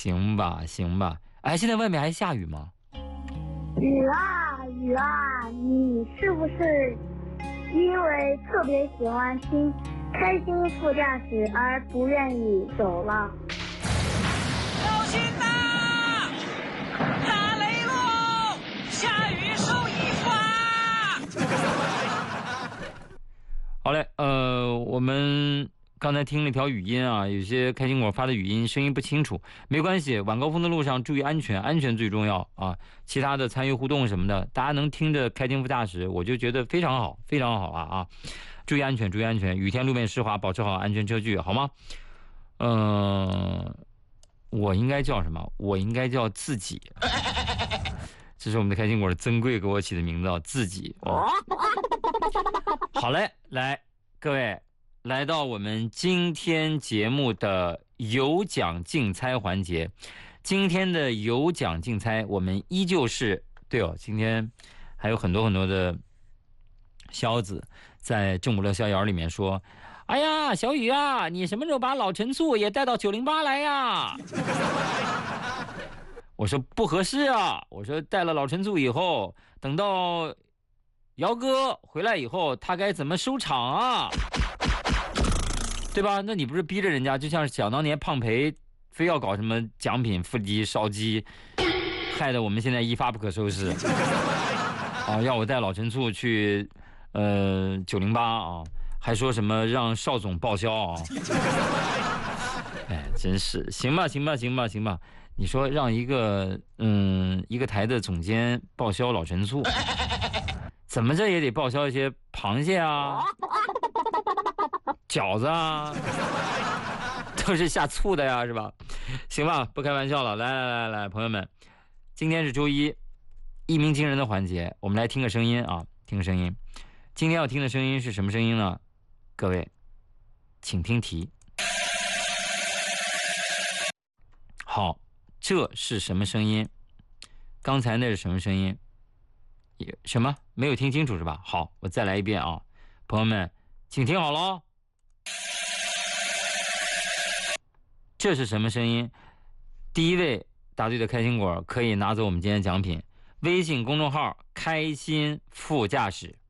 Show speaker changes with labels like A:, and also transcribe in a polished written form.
A: 行吧，行吧。哎，现在外面还下雨吗？
B: 雨啊雨啊，你是不是因为特别喜欢听开心副驾驶而不愿意走了？
C: 小心呐！打雷喽！下雨收衣服啊！
A: 好嘞，我们刚才听了一条语音啊，有些开心果发的语音声音不清楚，没关系，晚高峰的路上注意安全，安全最重要啊。其他的参与互动什么的，大家能听着开心副驾驶，我就觉得非常好，非常好啊！注意安全，注意安全，雨天路面湿滑，保持好安全车距，好吗？我应该叫什么？我应该叫自己。这是我们的开心果的珍贵给我起的名字啊，自己。好嘞，来，各位，来到我们今天节目的有奖竞猜环节。今天的有奖竞猜，我们依旧是对哦，今天还有很多很多的肖子在正午乐逍遥里面说：“哎呀，小雨啊，你什么时候把老陈醋也带到908来呀？”我说不合适啊，我说带了老陈醋以后，等到姚哥回来以后，他该怎么收场啊？对吧？那你不是逼着人家，就像想当年胖培非要搞什么奖品腹肌烧鸡，害得我们现在一发不可收拾啊！要我带老陈醋去908啊，还说什么让邵总报销啊？哎，真是行吧，行吧，行吧，行吧。你说让一个台的总监报销老陈醋，怎么着也得报销一些螃蟹啊、饺子啊，都是下醋的呀，是吧？行吧，不开玩笑了。来，朋友们，今天是周一，一鸣惊人的环节，我们来听个声音啊，听个声音。今天要听的声音是什么声音呢？各位，请听题。好。这是什么声音？刚才那是什么声音？什么？没有听清楚是吧？好，我再来一遍啊，朋友们，请听好了。这是什么声音？第一位答对的开心果可以拿走我们今天奖品，微信公众号开心副驾驶。